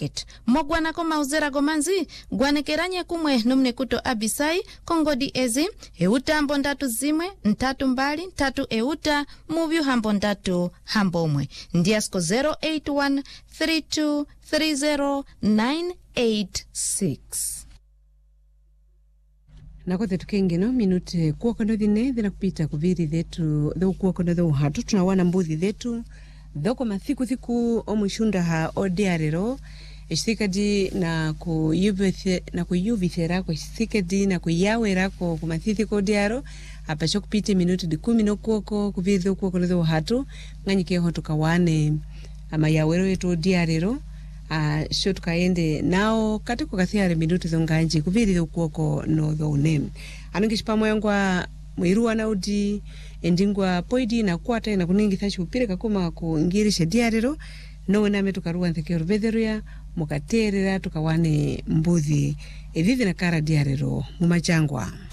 market. Mogwana ko mauzera gomanzi gwanekeranye kumwe numne kuto abisai kongodi ezi euta hambo ndatu zimwe ntatu mbali ntatu euta muvyu hambo ndatu hambomwe ndiasko 081 3230 986. Nakote tukengeno minute kuokono dhine dhina kupita kuviri dhetu dhau kuokono dhau hatu tunawana mbuzi dhetu dhoko mathiku thiku omushunda ha odiarero ishikadi na kuyuvithera kwa ishikadi na kuyawera kwa kumathithi kwa odiaro hapa cho kupite minute di 10 no kuoko kuviri dhau kuokono dhau hatu nganyike hotu kawane ama yawero yetu odiarero sho tukaende nao katiko kathiare minuti zonganji kuviri ukuoko no dhone anungishipamo yangwa mwiruwa na udi endingwa poidi na kuata na kuningi thashi upire kakuma kuingirisha diarero no name tukaruwa nthekero vedheruya mukaterera tukawane mbuzi evivi na kara diarero mumachangwa.